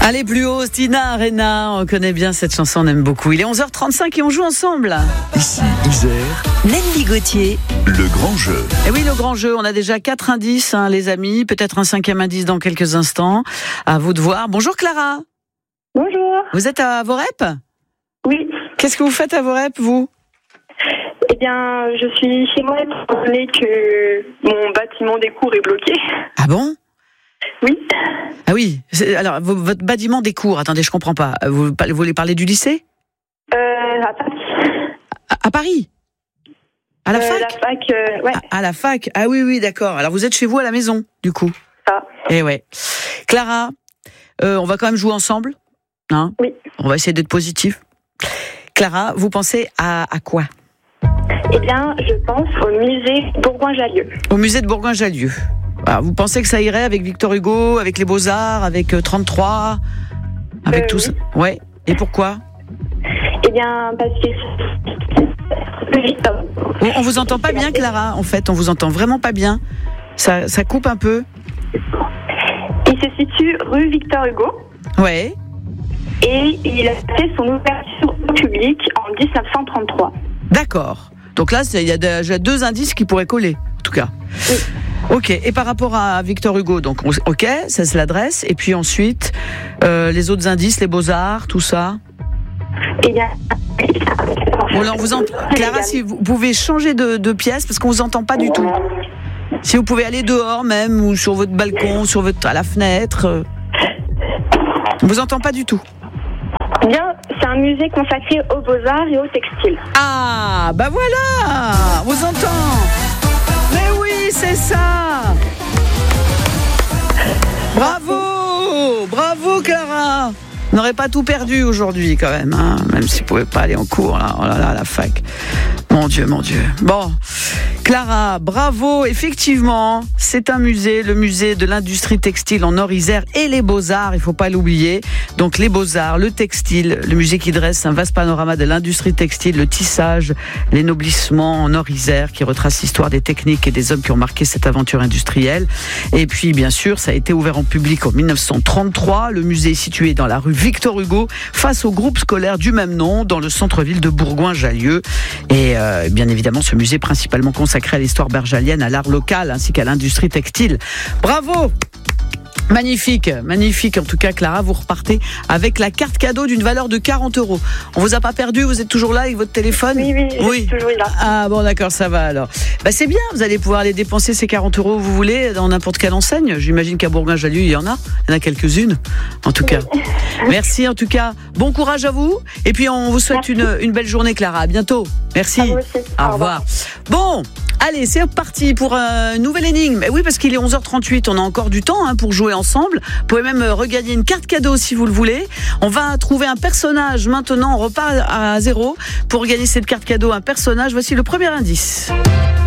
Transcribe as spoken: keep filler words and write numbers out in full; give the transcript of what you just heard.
Allez, plus haut, Tina Arena, on connaît bien cette chanson, on aime beaucoup. Il est onze heures trente-cinq et on joue ensemble. Ici, Isère, Nelly Gauthier. le grand jeu. Et oui, le grand jeu, on a déjà quatre indices, hein, les amis. Peut-être un cinquième indice dans quelques instants. À vous de voir. Bonjour Clara. Bonjour. Vous êtes à Vorep ? Oui. Qu'est-ce que vous faites à Vorep, vous ? Eh bien, je suis chez moi étant donné que mon bâtiment des cours est bloqué. Ah bon ? Oui. Ah oui. C'est- Alors, v- votre bâtiment des cours, attendez, je comprends pas. Vous, vous voulez parler du lycée ? Euh, à Paris. À, à Paris ? À la Euh, fac ? La fac, euh, ouais. à, à la fac. Ah oui, oui, d'accord. Alors, vous êtes chez vous à la maison, du coup ? Ça. Eh ouais. Clara, euh, on va quand même jouer ensemble, hein ? Oui. On va essayer d'être positif. Clara, vous pensez à, à quoi ? Eh bien, je pense au musée Bourgoin-Jallieu. Au musée de Bourgoin-Jallieu. Alors, vous pensez que ça irait avec Victor Hugo, avec les Beaux-Arts, avec euh, trente-trois, avec Euh, tout oui. ça ? Ouais. Et pourquoi ? Eh bien, parce que... on, on vous entend pas bien, Clara, en fait. On vous entend vraiment pas bien. Ça, ça coupe un peu. Il se situe rue Victor Hugo Ouais. et il a fait son ouverture au public en dix-neuf cent trente-trois. D'accord. Donc là, c'est- il y a déjà deux indices qui pourraient coller, en tout cas. Oui. Ok. Et par rapport à Victor Hugo, donc on- ok, ça c'est l'adresse. Et puis ensuite, euh, les autres indices, les Beaux-Arts, tout ça. Eh bien... Bon, là, on vous entend. Clara, si vous pouvez changer de, de pièce, parce qu'on vous entend pas du tout. Si vous pouvez aller dehors même, ou sur votre balcon, sur votre, à la fenêtre. euh, On vous entend pas du tout. Eh bien, c'est un musée consacré aux beaux-arts et au textile. Ah, bah voilà, on vous entend. Mais oui, c'est ça. Bravo, bravo Clara. Vous n'aurez pas tout perdu aujourd'hui quand même, hein, même si vous ne pouvez pas aller en cours, là, oh là là, à la fac. Mon Dieu, mon Dieu. Bon, Clara, bravo. Effectivement, c'est un musée, le musée de l'industrie textile en Nord-Isère et les Beaux-Arts, il ne faut pas l'oublier. Donc les Beaux-Arts, le textile, le musée qui dresse un vaste panorama de l'industrie textile, le tissage, l'énoblissement en Nord-Isère, qui retrace l'histoire des techniques et des hommes qui ont marqué cette aventure industrielle. Et puis, bien sûr, ça a été ouvert en public en dix-neuf cent trente-trois. Le musée est situé dans la rue Victor Hugo, face au groupe scolaire du même nom, dans le centre-ville de Bourgoin-Jallieu. Et euh, bien évidemment, ce musée principalement consacré à l'histoire bergalienne, à l'art local, ainsi qu'à l'industrie textile. Bravo! Magnifique, magnifique. En tout cas, Clara, vous repartez avec la carte cadeau d'une valeur de quarante euros. On vous a pas perdu, vous êtes toujours là avec votre téléphone ? Oui, oui, je Oui. suis toujours là. Ah bon, d'accord, ça va alors. Bah, c'est bien, vous allez pouvoir aller dépenser ces quarante euros où vous voulez dans n'importe quelle enseigne. J'imagine qu'à Bourgoin-Jallieu, il y en a. Il y en a quelques-unes, en tout cas. Merci, en tout cas. Bon courage à vous. Et puis, on vous souhaite une, une belle journée, Clara. À bientôt. Merci. À vous aussi. Au Au revoir. Bon, allez, c'est reparti pour une nouvelle énigme. Oui, parce qu'il est onze heures trente-huit, on a encore du temps hein, pour jouer ensemble. Vous pouvez même regagner une carte cadeau si vous le voulez. On va trouver un personnage maintenant, on repart à zéro pour gagner cette carte cadeau, un personnage. Voici le premier indice.